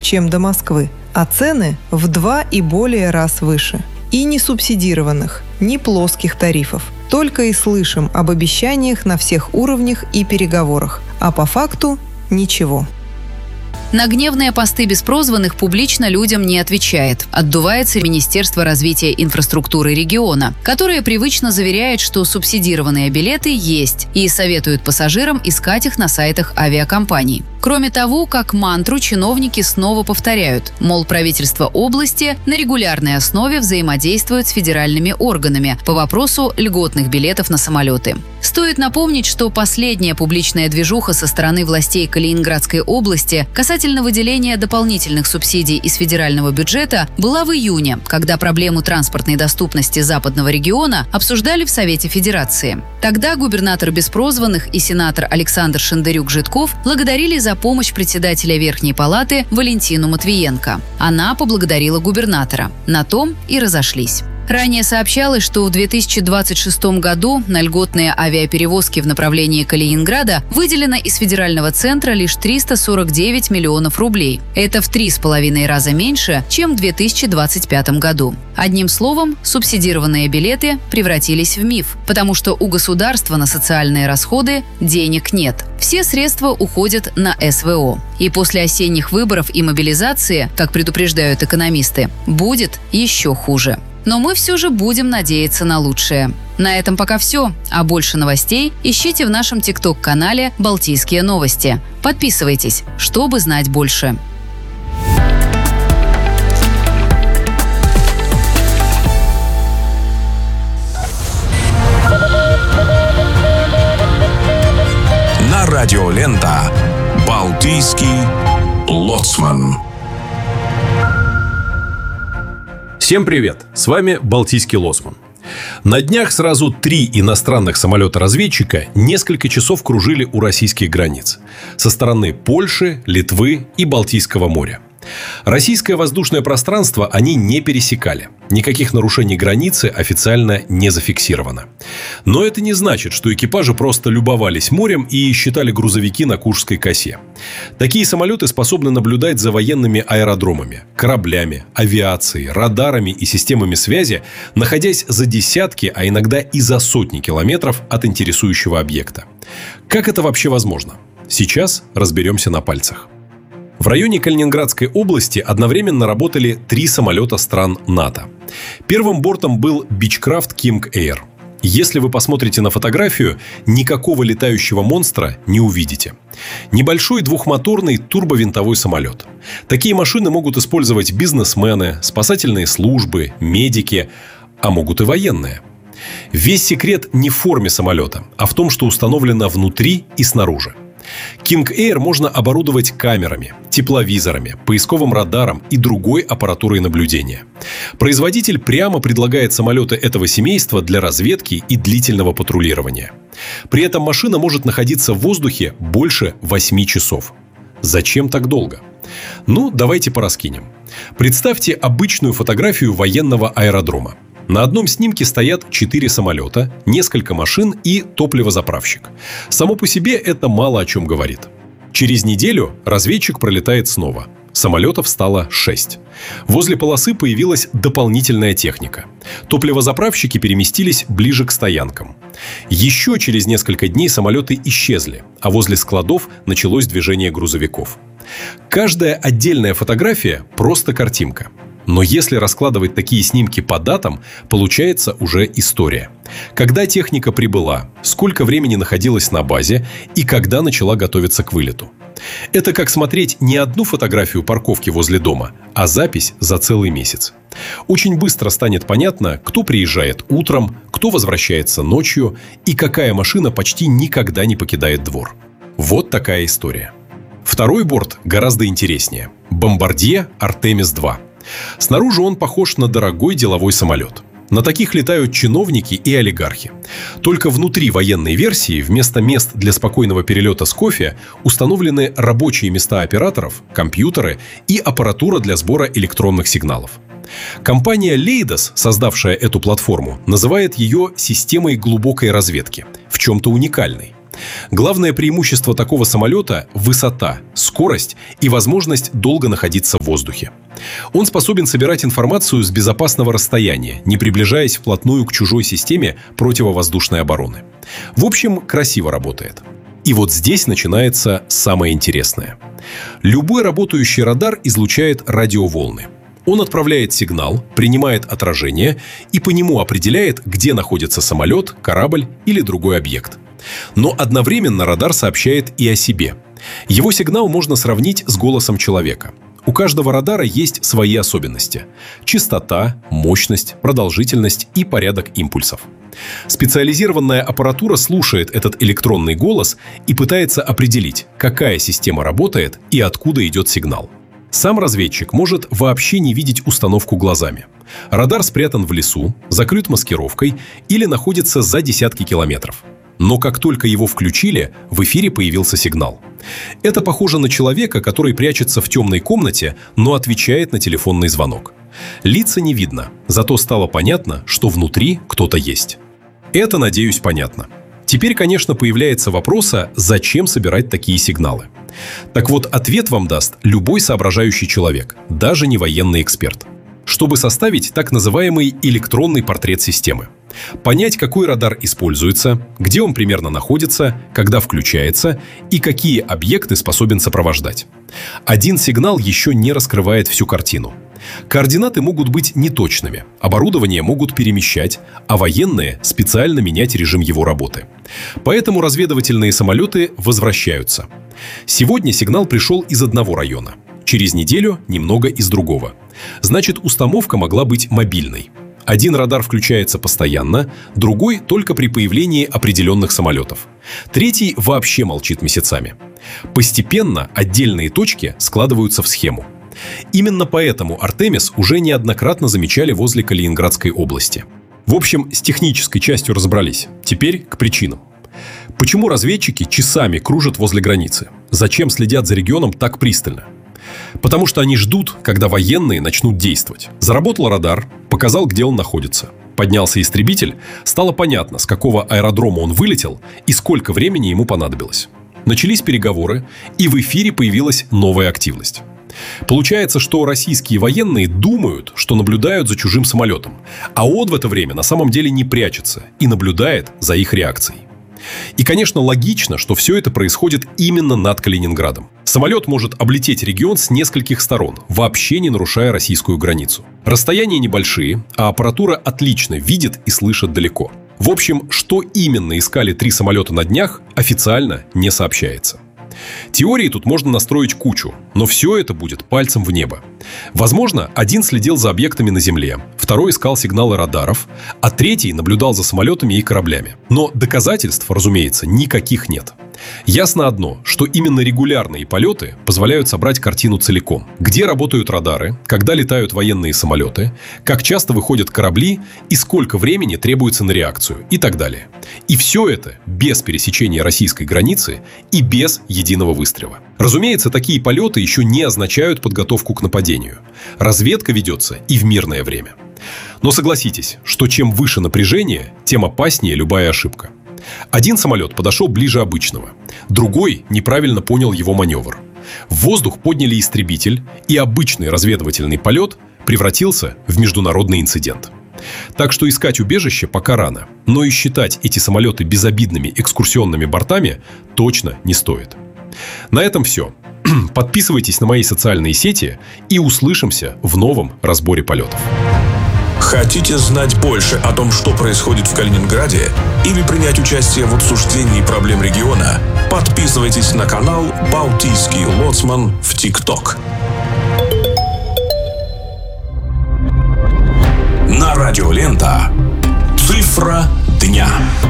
чем до Москвы, а цены в 2 и более раз выше. И ни субсидированных, ни плоских тарифов. Только и слышим об обещаниях на всех уровнях и переговорах, а по факту ничего. На гневные посты беспрозванных публично людям не отвечает. Отдувается Министерство развития инфраструктуры региона, которое привычно заверяет, что субсидированные билеты есть, и советует пассажирам искать их на сайтах авиакомпаний. Кроме того, как мантру чиновники снова повторяют, мол, правительство области на регулярной основе взаимодействует с федеральными органами по вопросу льготных билетов на самолеты. Стоит напомнить, что последняя публичная движуха со стороны властей Калининградской области касательно выделения дополнительных субсидий из федерального бюджета была в июне, когда проблему транспортной доступности западного региона обсуждали в Совете Федерации. Тогда губернатор беспрозванных и сенатор Александр Шендерюк-Житков благодарили за помощь председателя Верхней палаты Валентину Матвиенко. Она поблагодарила губернатора. На том и разошлись. Ранее сообщалось, что в 2026 году на льготные авиаперевозки в направлении Калининграда выделено из федерального центра лишь 349 миллионов рублей. Это в 3,5 раза меньше, чем в 2025 году. Одним словом, субсидированные билеты превратились в миф, потому что у государства на социальные расходы денег нет. Все средства уходят на СВО. И после осенних выборов и мобилизации, как предупреждают экономисты, будет еще хуже. Но мы все же будем надеяться на лучшее. На этом пока все. А больше новостей ищите в нашем ТикТок-канале «Балтийские новости». Подписывайтесь, чтобы знать больше. На радиолента «Балтийский лоцман». Всем привет! С вами Балтийский лоцман. На днях сразу 3 иностранных самолета-разведчика несколько часов кружили у российских границ со стороны Польши, Литвы и Балтийского моря. Российское воздушное пространство они не пересекали. Никаких нарушений границы официально не зафиксировано. Но это не значит, что экипажи просто любовались морем и считали грузовики на Куршской косе. Такие самолеты способны наблюдать за военными аэродромами, кораблями, авиацией, радарами и системами связи, находясь за десятки, а иногда и за сотни километров от интересующего объекта. Как это вообще возможно? Сейчас разберемся на пальцах. В районе Калининградской области одновременно работали 3 самолета стран НАТО. Первым бортом был Beechcraft King Air. Если вы посмотрите на фотографию, никакого летающего монстра не увидите. Небольшой двухмоторный турбовинтовой самолет. Такие машины могут использовать бизнесмены, спасательные службы, медики, а могут и военные. Весь секрет не в форме самолета, а в том, что установлено внутри и снаружи. King Air можно оборудовать камерами, тепловизорами, поисковым радаром и другой аппаратурой наблюдения. Производитель прямо предлагает самолеты этого семейства для разведки и длительного патрулирования. При этом машина может находиться в воздухе больше 8 часов. Зачем так долго? Давайте пораскинем. Представьте обычную фотографию военного аэродрома. На одном снимке стоят 4 самолета, несколько машин и топливозаправщик. Само по себе это мало о чем говорит. Через неделю разведчик пролетает снова. Самолетов стало 6. Возле полосы появилась дополнительная техника. Топливозаправщики переместились ближе к стоянкам. Еще через несколько дней самолеты исчезли, а возле складов началось движение грузовиков. Каждая отдельная фотография – просто картинка. Но если раскладывать такие снимки по датам, получается уже история. Когда техника прибыла, сколько времени находилась на базе и когда начала готовиться к вылету. Это как смотреть не одну фотографию парковки возле дома, а запись за целый месяц. Очень быстро станет понятно, кто приезжает утром, кто возвращается ночью и какая машина почти никогда не покидает двор. Вот такая история. Второй борт гораздо интереснее. Bombardier Artemis-2. Снаружи он похож на дорогой деловой самолет. На таких летают чиновники и олигархи. Только внутри военной версии вместо мест для спокойного перелета с кофе установлены рабочие места операторов, компьютеры и аппаратура для сбора электронных сигналов. Компания Leidos, создавшая эту платформу, называет ее системой глубокой разведки, в чем-то уникальной. Главное преимущество такого самолета – высота, скорость и возможность долго находиться в воздухе. Он способен собирать информацию с безопасного расстояния, не приближаясь вплотную к чужой системе противовоздушной обороны. В общем, красиво работает. И вот здесь начинается самое интересное. Любой работающий радар излучает радиоволны. Он отправляет сигнал, принимает отражение и по нему определяет, где находится самолет, корабль или другой объект. Но одновременно радар сообщает и о себе. Его сигнал можно сравнить с голосом человека. У каждого радара есть свои особенности – частота, мощность, продолжительность и порядок импульсов. Специализированная аппаратура слушает этот электронный голос и пытается определить, какая система работает и откуда идет сигнал. Сам разведчик может вообще не видеть установку глазами. Радар спрятан в лесу, закрыт маскировкой или находится за десятки километров. Но как только его включили, в эфире появился сигнал. Это похоже на человека, который прячется в темной комнате, но отвечает на телефонный звонок. Лица не видно, зато стало понятно, что внутри кто-то есть. Это, надеюсь, понятно. Теперь, конечно, появляется вопрос, зачем собирать такие сигналы. Так вот, ответ вам даст любой соображающий человек, даже не военный эксперт. Чтобы составить так называемый электронный портрет системы. Понять, какой радар используется, где он примерно находится, когда включается и какие объекты способен сопровождать. Один сигнал еще не раскрывает всю картину. Координаты могут быть неточными, оборудование могут перемещать, а военные специально менять режим его работы. Поэтому разведывательные самолеты возвращаются. Сегодня сигнал пришел из одного района. Через неделю немного из другого. Значит, установка могла быть мобильной. Один радар включается постоянно, другой только при появлении определенных самолетов. Третий вообще молчит месяцами. Постепенно отдельные точки складываются в схему. Именно поэтому «Артемис» уже неоднократно замечали возле Калининградской области. В общем, с технической частью разобрались. Теперь к причинам. Почему разведчики часами кружат возле границы? Зачем следят за регионом так пристально? Потому что они ждут, когда военные начнут действовать. Заработал радар, показал, где он находится. Поднялся истребитель, стало понятно, с какого аэродрома он вылетел и сколько времени ему понадобилось. Начались переговоры, и в эфире появилась новая активность. Получается, что российские военные думают, что наблюдают за чужим самолетом, а он в это время на самом деле не прячется и наблюдает за их реакцией. И, конечно, логично, что все это происходит именно над Калининградом. Самолет может облететь регион с нескольких сторон, вообще не нарушая российскую границу. Расстояния небольшие, а аппаратура отлично видит и слышит далеко. В общем, что именно искали 3 самолета на днях, официально не сообщается. Теории тут можно настроить кучу, но все это будет пальцем в небо. Возможно, один следил за объектами на Земле, второй искал сигналы радаров, а третий наблюдал за самолетами и кораблями. Но доказательств, разумеется, никаких нет. Ясно одно, что именно регулярные полеты позволяют собрать картину целиком. Где работают радары, когда летают военные самолеты, как часто выходят корабли и сколько времени требуется на реакцию и так далее. И все это без пересечения российской границы и без единого выстрела. Разумеется, такие полеты еще не означают подготовку к нападению. Разведка ведется и в мирное время. Но согласитесь, что чем выше напряжение, тем опаснее любая ошибка. Один самолет подошел ближе обычного, другой неправильно понял его маневр. В воздух подняли истребитель, и обычный разведывательный полет превратился в международный инцидент. Так что искать убежище пока рано, но и считать эти самолеты безобидными экскурсионными бортами точно не стоит. На этом все. Подписывайтесь на мои социальные сети и услышимся в новом разборе полетов. Хотите знать больше о том, что происходит в Калининграде, или принять участие в обсуждении проблем региона? Подписывайтесь на канал «Балтийский лоцман» в ТикТок. На радио Лента. Цифра дня.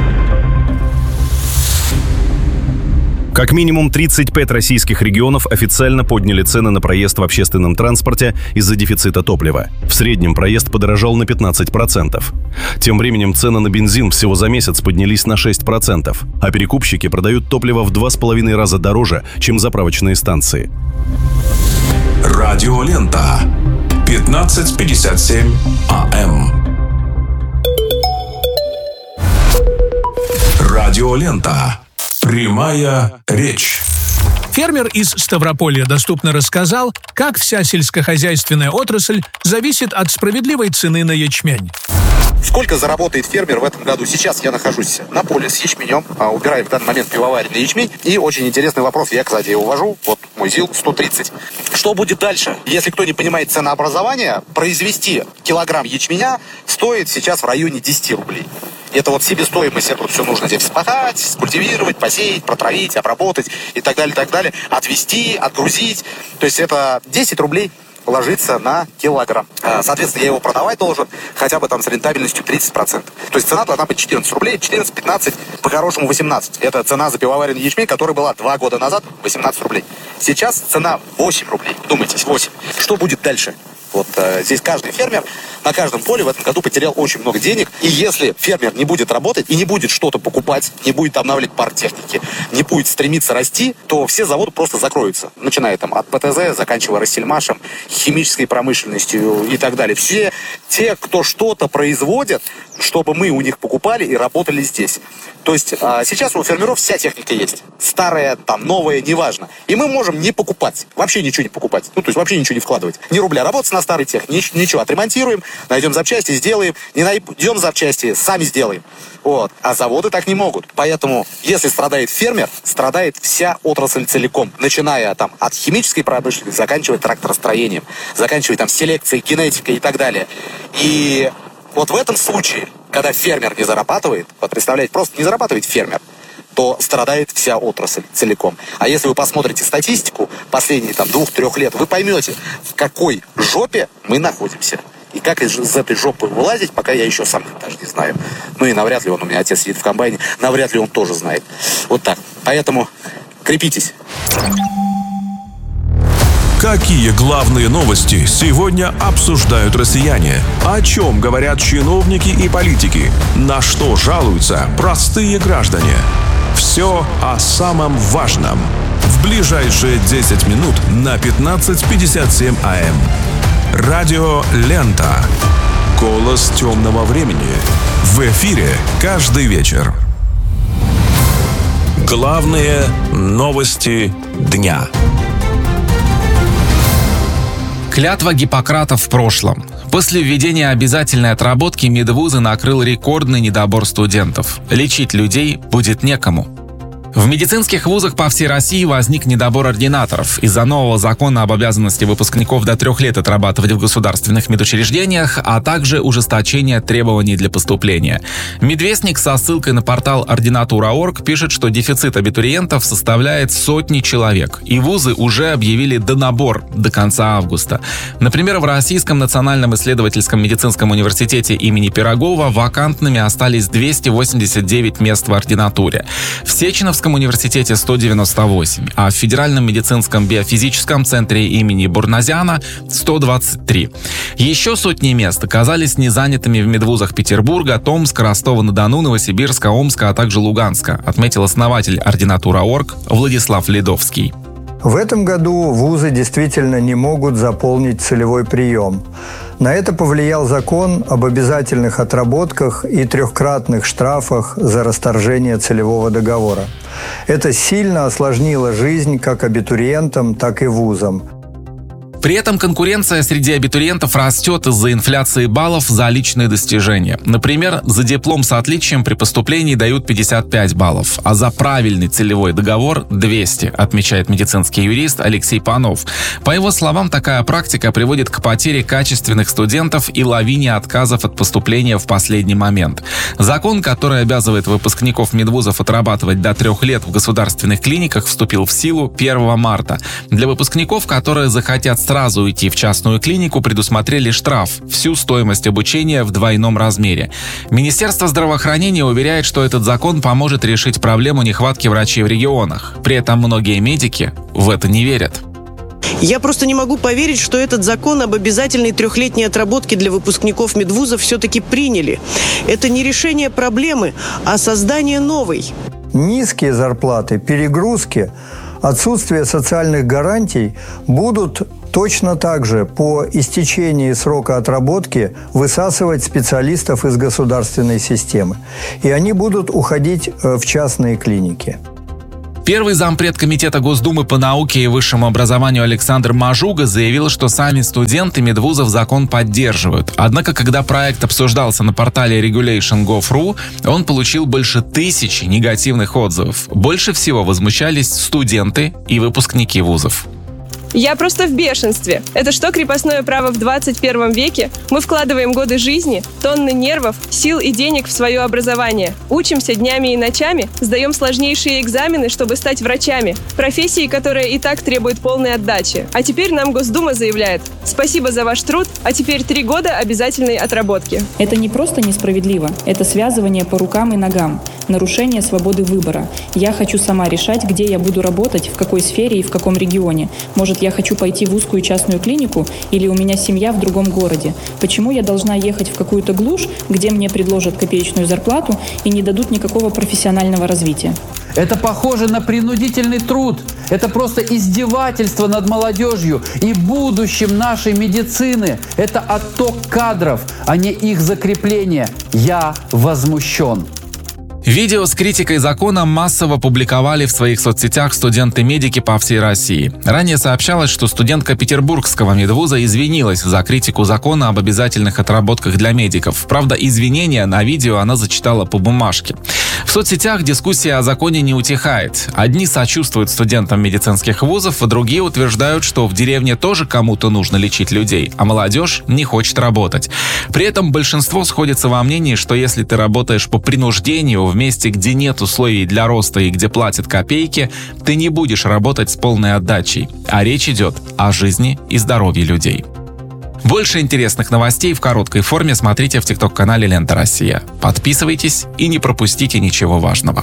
Как минимум 35 российских регионов официально подняли цены на проезд в общественном транспорте из-за дефицита топлива. В среднем проезд подорожал на 15%. Тем временем цены на бензин всего за месяц поднялись на 6%, а перекупщики продают топливо в 2,5 раза дороже, чем заправочные станции. Радио Лента. 15:57 АМ. Радио Лента. Прямая речь. Фермер из Ставрополья доступно рассказал, как вся сельскохозяйственная отрасль зависит от справедливой цены на ячмень. Сколько заработает фермер в этом году? Сейчас я нахожусь на поле с ячменем, убираем в данный момент пивоваренный ячмень. И очень интересный вопрос, я, кстати, его вожу, вот мой ЗИЛ 130. Что будет дальше? Если кто не понимает ценообразования, произвести килограмм ячменя стоит сейчас в районе 10 рублей. Это вот себестоимость, это вот все нужно здесь вспахать, скультивировать, посеять, протравить, обработать и так далее, отвезти, отгрузить. То есть это 10 рублей ложится на килограмм. Соответственно, я его продавать должен хотя бы там с рентабельностью 30%. То есть цена должна быть 14 рублей, 14-15, по-хорошему 18. Это цена за пивоваренный ячмень, которая была 2 года назад 18 рублей. Сейчас цена 8 рублей. Думайтесь, 8. Что будет дальше? Вот здесь каждый фермер на каждом поле в этом году потерял очень много денег. И если фермер не будет работать и не будет что-то покупать, не будет обновлять парк техники, не будет стремиться расти, то все заводы просто закроются. Начиная там от ПТЗ, заканчивая Россельмашем, химической промышленностью и так далее. Все те, кто что-то производит, чтобы мы у них покупали и работали здесь. То есть сейчас у фермеров вся техника есть. Старая, там, новая, неважно. И мы можем не покупать. Вообще ничего не покупать. Ну, то есть вообще ничего не вкладывать. Ни рубля. Работать на старой технике. Ничего. Отремонтируем, найдем запчасти, сделаем. Не найдем запчасти, сами сделаем. Вот. А заводы так не могут. Поэтому, если страдает фермер, страдает вся отрасль целиком. Начиная там от химической промышленности, заканчивая тракторостроением, заканчивая там селекцией, генетикой и так далее. И вот в этом случае, когда фермер не зарабатывает, вот представляете, просто не зарабатывает фермер, то страдает вся отрасль целиком. А если вы посмотрите статистику последние там 2-3 лет, вы поймете, в какой жопе мы находимся. И как из этой жопы вылазить, пока я еще сам даже не знаю. Ну и навряд ли он, у меня отец сидит в комбайне, навряд ли он тоже знает. Вот так. Поэтому крепитесь. Какие главные новости сегодня обсуждают россияне? О чем говорят чиновники и политики? На что жалуются простые граждане? Все о самом важном. В ближайшие 10 минут на 15:57 АМ. Радио «Лента». Голос темного времени. В эфире каждый вечер. Главные новости дня. Клятва Гиппократа в прошлом. После введения обязательной отработки медвузы накрыл рекордный недобор студентов. Лечить людей будет некому. В медицинских вузах по всей России возник недобор ординаторов. Из-за нового закона об обязанности выпускников до 3 лет отрабатывать в государственных медучреждениях, а также ужесточение требований для поступления. Медвестник со ссылкой на портал Ординатура.орг пишет, что дефицит абитуриентов составляет сотни человек, и вузы уже объявили донабор до конца августа. Например, в Российском национальном исследовательском медицинском университете имени Пирогова вакантными остались 289 мест в ординатуре. В Сеченовском университете 198, а в Федеральном медицинском биофизическом центре имени Бурназяна 123. Еще сотни мест оказались незанятыми в медвузах Петербурга, Томска, Ростова-на-Дону, Новосибирска, Омска, а также Луганска, отметил основатель Ординатура.орг Владислав Ледовский. В этом году вузы действительно не могут заполнить целевой прием. На это повлиял закон об обязательных отработках и 3-кратных штрафах за расторжение целевого договора. Это сильно осложнило жизнь как абитуриентам, так и вузам. При этом конкуренция среди абитуриентов растет из-за инфляции баллов за личные достижения. Например, за диплом с отличием при поступлении дают 55 баллов, а за правильный целевой договор – 200, отмечает медицинский юрист Алексей Панов. По его словам, такая практика приводит к потере качественных студентов и лавине отказов от поступления в последний момент. Закон, который обязывает выпускников медвузов отрабатывать до 3 лет в государственных клиниках, вступил в силу 1 марта. Для выпускников, которые захотят сразу уйти в частную клинику, предусмотрели штраф, всю стоимость обучения в 2-м размере. Министерство здравоохранения уверяет, что этот закон поможет решить проблему нехватки врачей в регионах. При этом многие медики в это не верят. Я просто не могу поверить, что этот закон об обязательной 3-летней отработке для выпускников медвузов все-таки приняли. Это не решение проблемы, а создание новой. Низкие зарплаты, перегрузки, отсутствие социальных гарантий будут точно так же по истечении срока отработки высасывать специалистов из государственной системы. И они будут уходить в частные клиники. Первый зампред Комитета Госдумы по науке и высшему образованию Александр Мажуга заявил, что сами студенты медвузов закон поддерживают. Однако, когда проект обсуждался на портале regulation.gov.ru, он получил больше 1000 негативных отзывов. Больше всего возмущались студенты и выпускники вузов. Я просто в бешенстве. Это что, крепостное право в 21 веке? Мы вкладываем годы жизни, тонны нервов, сил и денег в свое образование. Учимся днями и ночами, сдаем сложнейшие экзамены, чтобы стать врачами. Профессии, которая и так требует полной отдачи. А теперь нам Госдума заявляет: спасибо за ваш труд, а теперь 3 года обязательной отработки. Это не просто несправедливо, это связывание по рукам и ногам, нарушение свободы выбора. Я хочу сама решать, где я буду работать, в какой сфере и в каком регионе. Может, я хочу пойти в узкую частную клинику или у меня семья в другом городе. Почему я должна ехать в какую-то глушь, где мне предложат копеечную зарплату и не дадут никакого профессионального развития? Это похоже на принудительный труд. Это просто издевательство над молодежью и будущим нашей медицины. Это отток кадров, а не их закрепление. Я возмущен. Видео с критикой закона массово публиковали в своих соцсетях студенты-медики по всей России. Ранее сообщалось, что студентка Петербургского медвуза извинилась за критику закона об обязательных отработках для медиков. Правда, извинения на видео она зачитала по бумажке. В соцсетях дискуссия о законе не утихает. Одни сочувствуют студентам медицинских вузов, а другие утверждают, что в деревне тоже кому-то нужно лечить людей, а молодежь не хочет работать. При этом большинство сходится во мнении, что если ты работаешь по принуждению в месте, где нет условий для роста и где платят копейки, ты не будешь работать с полной отдачей. А речь идет о жизни и здоровье людей. Больше интересных новостей в короткой форме смотрите в TikTok-канале «Лента Россия». Подписывайтесь и не пропустите ничего важного.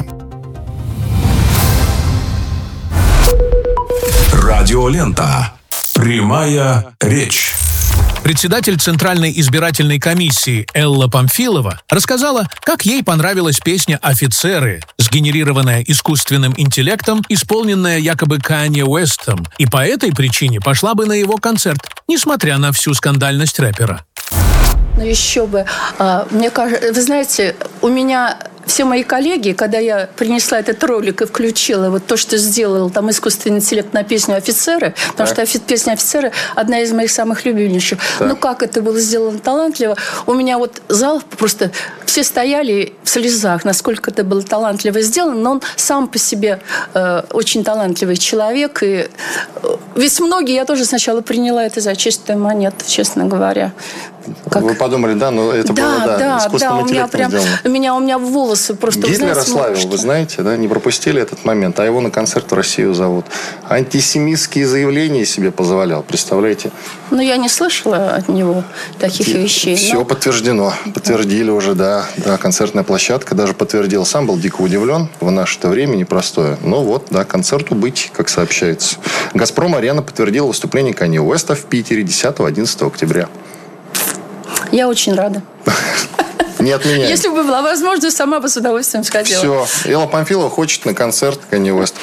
Радиолента. Прямая речь. Председатель Центральной избирательной комиссии Элла Памфилова рассказала, как ей понравилась песня «Офицеры», сгенерированная искусственным интеллектом, исполненная якобы Канье Уэстом, и по этой причине пошла бы на его концерт, несмотря на всю скандальность рэпера. Ну еще бы. Мне кажется, вы знаете, у меня все мои коллеги, когда я принесла этот ролик и включила вот то, что сделал там искусственный интеллект на песню «Офицеры», потому что песня «Офицеры» одна из моих самых любимейших. Ну как это было сделано талантливо. У меня вот зал просто все стояли в слезах, насколько это было талантливо сделано, но он сам по себе очень талантливый человек. И ведь многие, я тоже сначала приняла это за чистую монету, честно говоря. Как? Вы подумали, да, но это было, искусственным интеллектом сделано. У меня волосы просто... Гитлера славил, вы знаете, да, не пропустили этот момент, а его на концерт в Россию зовут. Антисемитские заявления себе позволял, представляете? Ну, я не слышала от него таких вещей. Все подтверждено, подтвердили уже, да, концертная площадка, даже подтвердил. Сам был дико удивлен, в наше-то время непростое. Но вот, да, концерту быть, как сообщается. «Газпром-арена» подтвердила выступление Канье Уэста в Питере 10-11 октября. Я очень рада. Не отменяем. Если бы была возможность, сама бы с удовольствием сходила. Все. Элла Памфилова хочет на концерт Канье Уэста.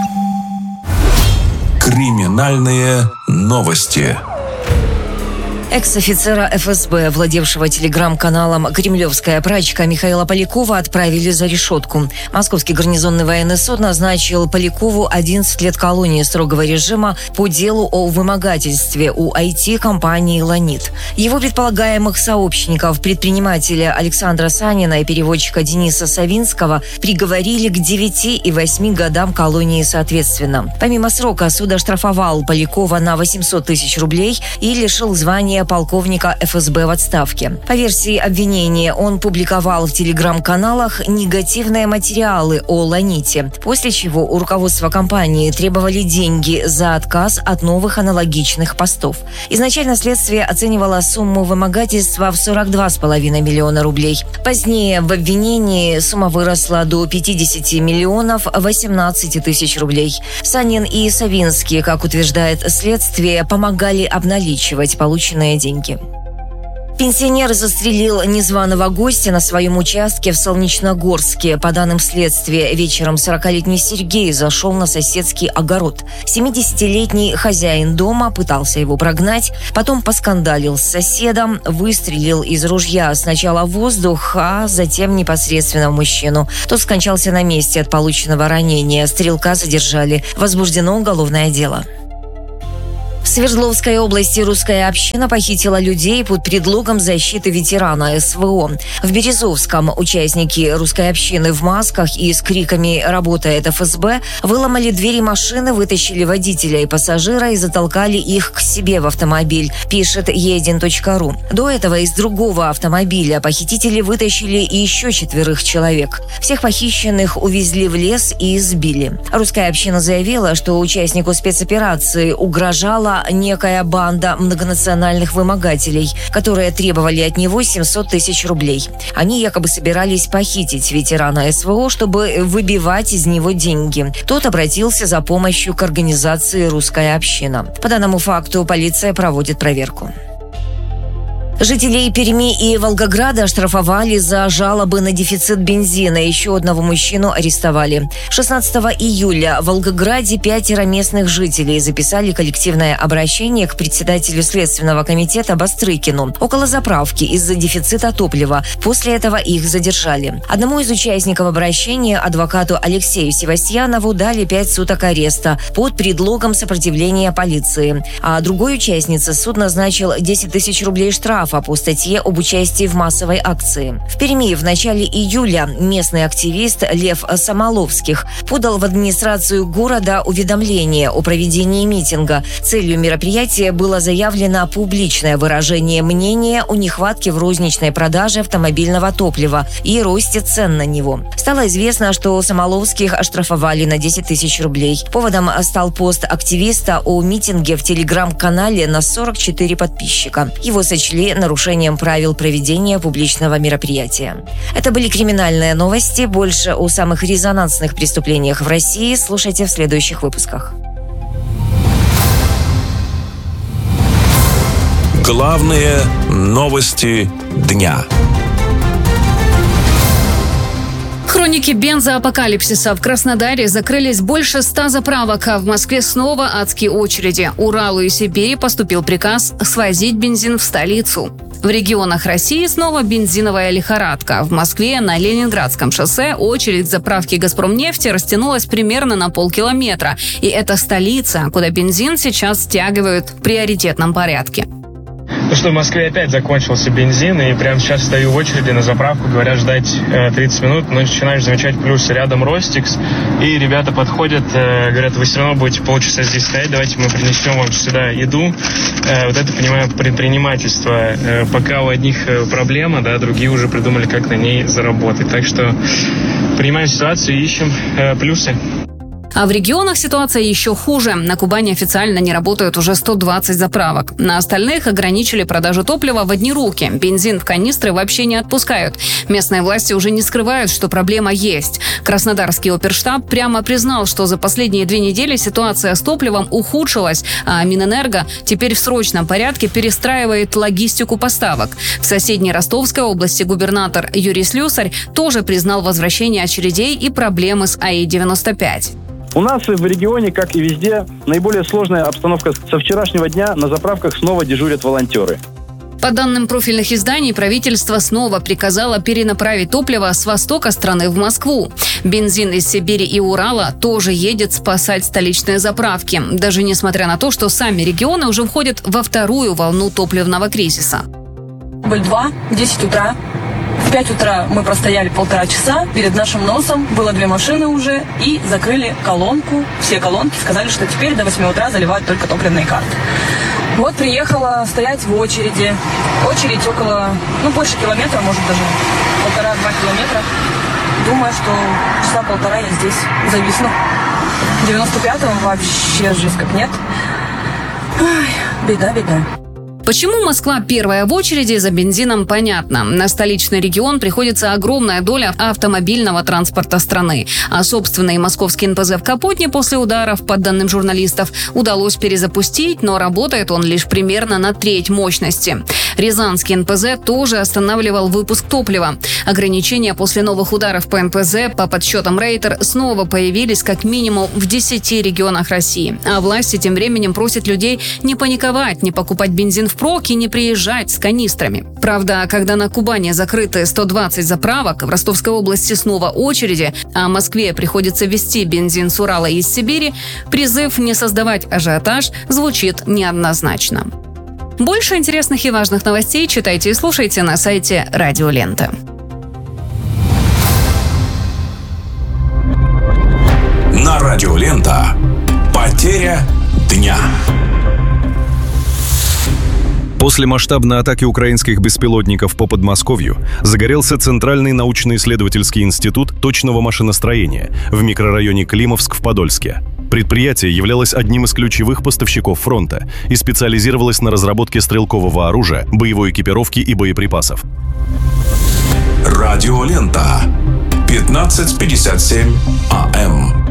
Криминальные новости. Экс-офицера ФСБ, владевшего телеграм-каналом «Кремлевская прачка» Михаила Полякова отправили за решетку. Московский гарнизонный военный суд назначил Полякову 11 лет колонии строгого режима по делу о вымогательстве у IT-компании «Ланит». Его предполагаемых сообщников, предпринимателя Александра Санина и переводчика Дениса Савинского, приговорили к 9 и 8 годам колонии соответственно. Помимо срока суд оштрафовал Полякова на 800 тысяч рублей и лишил звания полковника ФСБ в отставке. По версии обвинения, он публиковал в телеграм-каналах негативные материалы о «Ланите», после чего у руководства компании требовали деньги за отказ от новых аналогичных постов. Изначально следствие оценивало сумму вымогательства в 42,5 миллиона рублей. Позднее в обвинении сумма выросла до 50 миллионов 18 тысяч рублей. Санин и Савинский, как утверждает следствие, помогали обналичивать полученные деньги. Пенсионер застрелил незваного гостя на своем участке в Солнечногорске. По данным следствия, вечером 40-летний Сергей зашел на соседский огород. 70-летний хозяин дома пытался его прогнать, потом поскандалил с соседом, выстрелил из ружья сначала в воздух, а затем непосредственно в мужчину. Тот скончался на месте от полученного ранения. Стрелка задержали. Возбуждено уголовное дело. В Свердловской области русская община похитила людей под предлогом защиты ветерана СВО. В Березовском участники русской общины в масках и с криками «Работает ФСБ» выломали двери машины, вытащили водителя и пассажира и затолкали их к себе в автомобиль, пишет e1.ru. До этого из другого автомобиля похитители вытащили еще 4 человек. Всех похищенных увезли в лес и избили. Русская община заявила, что участнику спецоперации угрожала некая банда многонациональных вымогателей, которые требовали от него 700 тысяч рублей. Они якобы собирались похитить ветерана СВО, чтобы выбивать из него деньги. Тот обратился за помощью к организации «Русская община». По данному факту полиция проводит проверку. Жителей Перми и Волгограда оштрафовали за жалобы на дефицит бензина. Еще одного мужчину арестовали. 16 июля в Волгограде 5 местных жителей записали коллективное обращение к председателю Следственного комитета Бастрыкину около заправки из-за дефицита топлива. После этого их задержали. Одному из участников обращения, адвокату Алексею Севастьянову, дали 5 суток ареста под предлогом сопротивления полиции. А другой участнице суд назначил 10 тысяч рублей штрафа по статье об участии в массовой акции. В Перми в начале июля местный активист Лев Самоловских подал в администрацию города уведомление о проведении митинга. Целью мероприятия было заявлено публичное выражение мнения о нехватке в розничной продаже автомобильного топлива и росте цен на него. Стало известно, что Самоловских оштрафовали на 10 тысяч рублей. Поводом стал пост активиста о митинге в телеграм-канале на 44 подписчика. Его сочли нарушением правил проведения публичного мероприятия. Это были криминальные новости. Больше о самых резонансных преступлениях в России слушайте в следующих выпусках. Главные новости дня. Хроники бензоапокалипсиса. В Краснодаре закрылись больше 100 заправок, а в Москве снова адские очереди. Уралу и Сибири поступил приказ свозить бензин в столицу. В регионах России снова бензиновая лихорадка. В Москве на Ленинградском шоссе очередь заправки «Газпромнефти» растянулась примерно на полкилометра. И это столица, куда бензин сейчас стягивают в приоритетном порядке. Ну что, в Москве опять закончился бензин, и прямо сейчас стою в очереди на заправку, говорят ждать 30 минут, но начинаешь замечать плюсы. Рядом Ростикс, и ребята подходят, говорят, вы все равно будете полчаса здесь стоять, давайте мы принесем вам сюда еду. Вот это, понимаю, предпринимательство. Пока у одних проблема, да, другие уже придумали, как на ней заработать. Так что принимаем ситуацию и ищем плюсы. А в регионах ситуация еще хуже. На Кубани официально не работают уже 120 заправок. На остальных ограничили продажу топлива в одни руки. Бензин в канистры вообще не отпускают. Местные власти уже не скрывают, что проблема есть. Краснодарский оперштаб прямо признал, что за последние 2 недели ситуация с топливом ухудшилась, а Минэнерго теперь в срочном порядке перестраивает логистику поставок. В соседней Ростовской области губернатор Юрий Слюсарь тоже признал возвращение очередей и проблемы с АИ-95. У нас в регионе, как и везде, наиболее сложная обстановка. Со вчерашнего дня на заправках снова дежурят волонтеры. По данным профильных изданий, правительство снова приказало перенаправить топливо с востока страны в Москву. Бензин из Сибири и Урала тоже едет спасать столичные заправки, даже несмотря на то, что сами регионы уже входят во вторую волну топливного кризиса. Дубль 2, 10 утра. В 5 утра мы простояли 1,5 часа. Перед нашим носом было 2 машины уже и закрыли колонку. Все колонки сказали, что теперь до 8 утра заливают только топливные карты. Вот приехала стоять в очереди. Очередь около, больше километра, может даже 1,5-2 километра. Думаю, что часа 1,5 я здесь зависну. 95-го вообще жесть как нет. Ой, беда. Почему Москва первая в очереди за бензином, понятно. На столичный регион приходится огромная доля автомобильного транспорта страны. А собственный московский НПЗ в Капотне после ударов, по данным журналистов, удалось перезапустить, но работает он лишь примерно на треть мощности. Рязанский НПЗ тоже останавливал выпуск топлива. Ограничения после новых ударов по НПЗ, по подсчетам Рейтер, снова появились как минимум в 10 регионах России. А власти тем временем просят людей не паниковать, не покупать бензин впрок и не приезжать с канистрами. Правда, когда на Кубани закрыты 120 заправок, в Ростовской области снова очереди, а Москве приходится везти бензин с Урала и из Сибири, призыв не создавать ажиотаж звучит неоднозначно. Больше интересных и важных новостей читайте и слушайте на сайте Радио Лента. На Радио Лента. Потеря дня. После масштабной атаки украинских беспилотников по Подмосковью загорелся Центральный научно-исследовательский институт точного машиностроения в микрорайоне Климовск в Подольске. Предприятие являлось одним из ключевых поставщиков фронта и специализировалось на разработке стрелкового оружия, боевой экипировки и боеприпасов. Радио Лента. 15:57 АМ.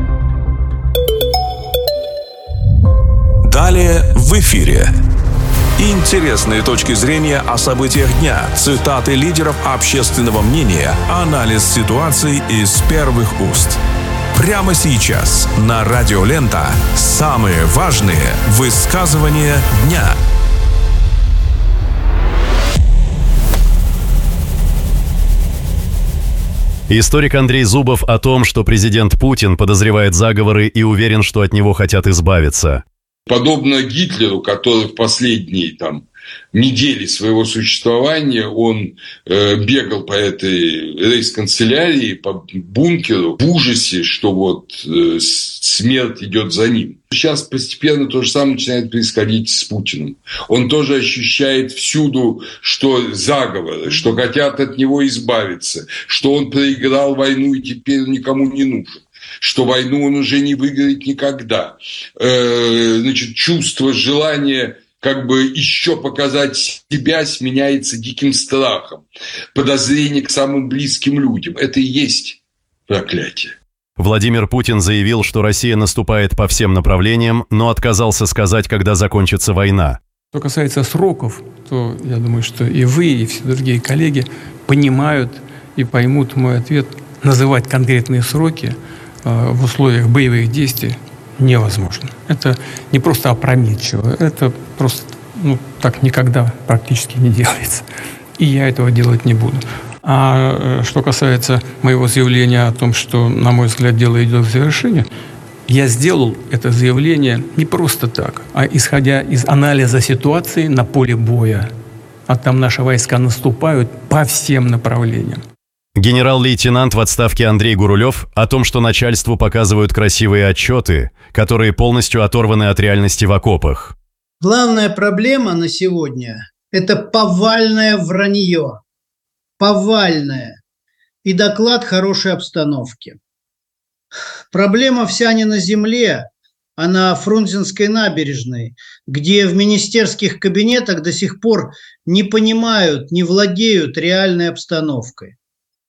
Далее в эфире. Интересные точки зрения о событиях дня, цитаты лидеров общественного мнения, анализ ситуации из первых уст. Прямо сейчас на Радио Лента самые важные высказывания дня. Историк Андрей Зубов о том, что президент Путин подозревает заговоры и уверен, что от него хотят избавиться. Подобно Гитлеру, который в последние недели своего существования, он бегал по этой рейхсканцелярии, по бункеру в ужасе, что смерть идет за ним. Сейчас постепенно то же самое начинает происходить с Путиным. Он тоже ощущает всюду, что заговоры, что хотят от него избавиться, что он проиграл войну и теперь никому не нужен, что войну он уже не выиграет никогда. Чувство, желание еще показать себя сменяется диким страхом. Подозрение к самым близким людям. Это и есть проклятие. Владимир Путин заявил, что Россия наступает по всем направлениям, но отказался сказать, когда закончится война. Что касается сроков, то я думаю, что и вы, и все другие коллеги понимают и поймут мой ответ. Называть конкретные сроки в условиях боевых действий невозможно. Это не просто опрометчиво, это просто так никогда практически не делается. И я этого делать не буду. А что касается моего заявления о том, что, на мой взгляд, дело идет к завершению, я сделал это заявление не просто так, а исходя из анализа ситуации на поле боя. А там наши войска наступают по всем направлениям. Генерал-лейтенант в отставке Андрей Гурулев о том, что начальству показывают красивые отчеты, которые полностью оторваны от реальности в окопах. Главная проблема на сегодня – это повальное вранье. Повальное. И доклад хорошей обстановки. Проблема вся не на земле, а на Фрунзенской набережной, где в министерских кабинетах до сих пор не понимают, не владеют реальной обстановкой.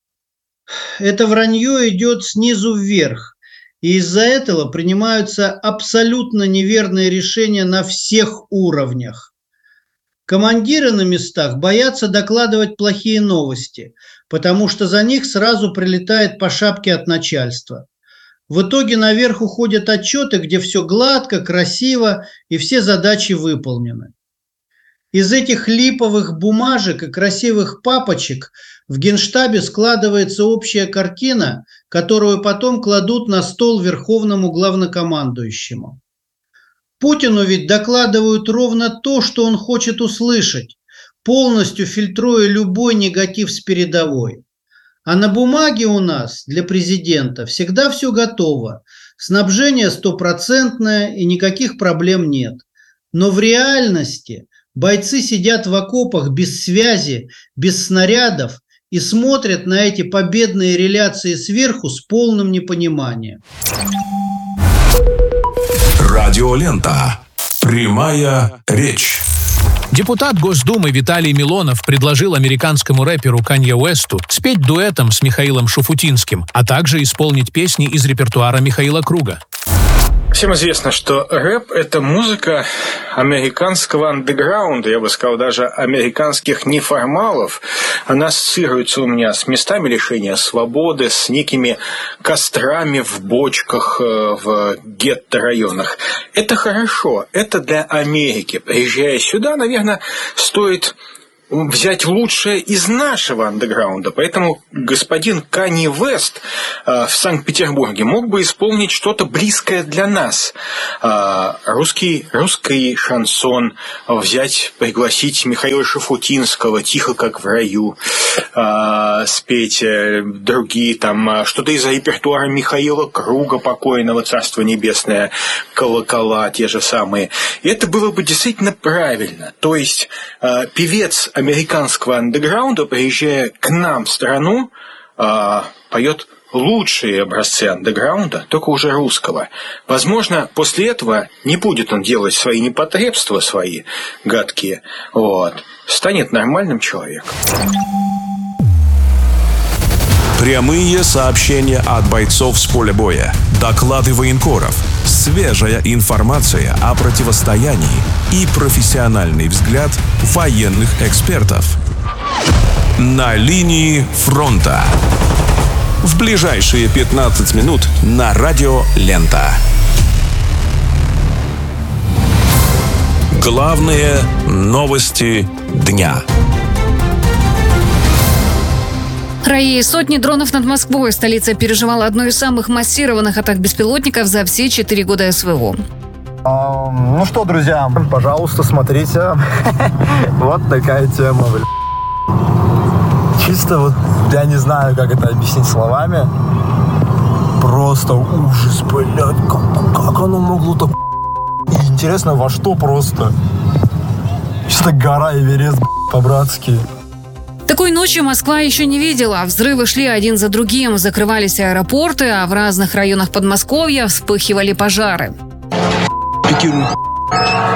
Это вранье идет снизу вверх, и из-за этого принимаются абсолютно неверные решения на всех уровнях. Командиры на местах боятся докладывать плохие новости, потому что за них сразу прилетает по шапке от начальства. В итоге наверх уходят отчеты, где все гладко, красиво и все задачи выполнены. Из этих липовых бумажек и красивых папочек в Генштабе складывается общая картина, которую потом кладут на стол Верховному главнокомандующему. Путину ведь докладывают ровно то, что он хочет услышать, полностью фильтруя любой негатив с передовой. А на бумаге у нас для президента всегда все готово, снабжение стопроцентное и никаких проблем нет. Но в реальности бойцы сидят в окопах без связи, без снарядов и смотрят на эти победные реляции сверху с полным непониманием. Радиолента. Прямая речь. Депутат Госдумы Виталий Милонов предложил американскому рэперу Канье Уэсту спеть дуэтом с Михаилом Шуфутинским, а также исполнить песни из репертуара Михаила Круга. Всем известно, что рэп – это музыка американского андеграунда, я бы сказал, даже американских неформалов. Она ассоциируется у меня с местами лишения свободы, с некими кострами в бочках в гетто-районах. Это хорошо, это для Америки. Приезжая сюда, наверное, стоит взять лучшее из нашего андеграунда. Поэтому господин Канье Вест в Санкт-Петербурге мог бы исполнить что-то близкое для нас. Русский шансон взять, пригласить Михаила Шафутинского, «Тихо, как в раю», спеть, другие там, что-то из репертуара Михаила Круга покойного, царство небесное, колокола те же самые. И это было бы действительно правильно. То есть певец американского андеграунда, приезжая к нам в страну, поет лучшие образцы андеграунда, только уже русского. Возможно, после этого не будет он делать свои непотребства, свои гадкие, станет нормальным человеком. Прямые сообщения от бойцов с поля боя, доклады военкоров, свежая информация о противостоянии и профессиональный взгляд военных экспертов. На линии фронта. В ближайшие 15 минут на радио «Лента». Главные новости дня. Раи, сотни дронов над Москвой. Столица переживала одну из самых массированных атак беспилотников за все 4 года СВО. Ну что, друзья, пожалуйста, смотрите. Вот такая тема, Чисто я не знаю, как это объяснить словами. Просто ужас, как оно могло так... И интересно, во что просто. Чисто гора Эверест, по-братски. Такой ночью Москва еще не видела. Взрывы шли один за другим. Закрывались аэропорты, а в разных районах Подмосковья вспыхивали пожары.